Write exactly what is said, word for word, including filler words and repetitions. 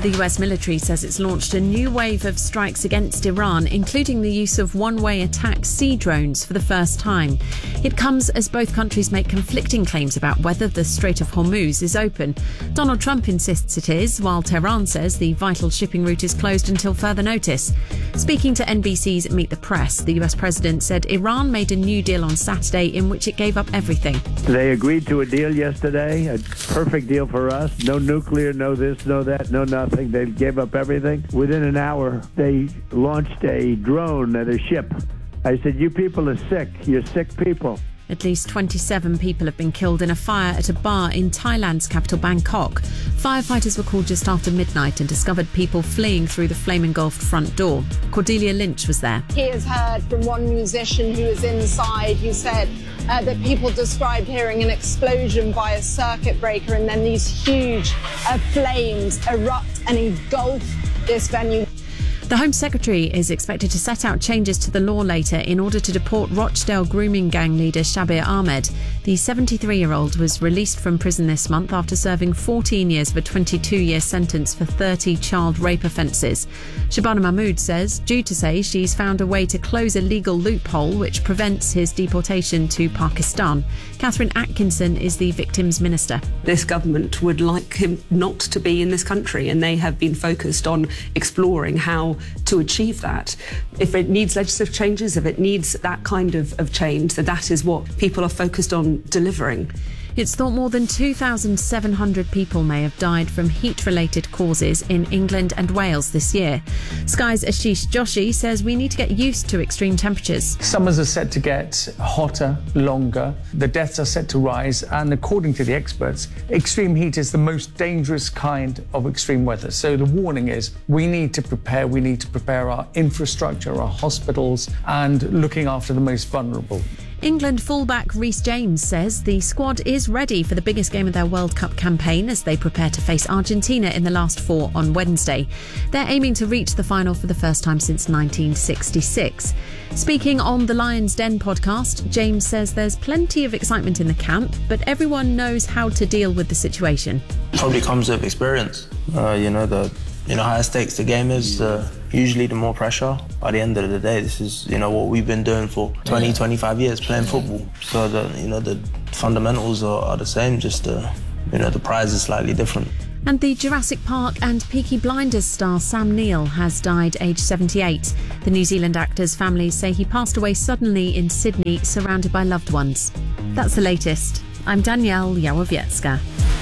The U S military says it's launched a new wave of strikes against Iran, including the use of one-way attack sea drones for the first time. It comes as both countries make conflicting claims about whether the Strait of Hormuz is open. Donald Trump insists it is, while Tehran says the vital shipping route is closed until further notice. Speaking to N B C's Meet the Press, the U S president said Iran made a new deal on Saturday in which it gave up everything. They agreed to a deal yesterday, a perfect deal for us. No nuclear, no this, no that, no nothing. They gave up everything. Within an hour, they launched a drone at a ship. I said, you people are sick. You're sick people. At least twenty-seven people have been killed in a fire at a bar in Thailand's capital, Bangkok. Firefighters were called just after midnight and discovered people fleeing through the flame-engulfed front door. Cordelia Lynch was there. He has heard from one musician who was inside who said uh, that people described hearing an explosion by a circuit breaker and then these huge uh, flames erupt and engulf this venue. The Home Secretary is expected to set out changes to the law later in order to deport Rochdale grooming gang leader Shabir Ahmed. The seventy-three-year-old was released from prison this month after serving fourteen years of a twenty-two-year sentence for thirty child rape offences. Shabana Mahmood says, due to say she's found a way to close a legal loophole which prevents his deportation to Pakistan. Catherine Atkinson is the victim's minister. This government would like him not to be in this country, and they have been focused on exploring how to achieve that. If it needs legislative changes, if it needs that kind of, of change, then that is what people are focused on delivering. It's thought more than two thousand seven hundred people may have died from heat-related causes in England and Wales this year. Sky's Ashish Joshi says we need to get used to extreme temperatures. Summers are set to get hotter, longer, the deaths are set to rise, and according to the experts, extreme heat is the most dangerous kind of extreme weather. So the warning is we need to prepare, we need to prepare our infrastructure, our hospitals, and looking after the most vulnerable. England fullback Reece James says the squad is ready for the biggest game of their World Cup campaign as they prepare to face Argentina in the last four on Wednesday. They're aiming to reach the final for the first time since nineteen sixty-six. Speaking on the Lion's Den podcast, James says there's plenty of excitement in the camp, but everyone knows how to deal with the situation. Probably comes with experience. Uh, you know, the you know higher stakes the game is, uh, usually the more pressure. By the end of the day, this is, you know, what we've been doing for twenty, twenty-five years, playing football. So, the, you know, the fundamentals are, are the same, just, uh, you know, the prize is slightly different. And the Jurassic Park and Peaky Blinders star Sam Neill has died aged seventy-eight. The New Zealand actor's family say he passed away suddenly in Sydney, surrounded by loved ones. That's the latest. I'm Danielle Yawowiecka.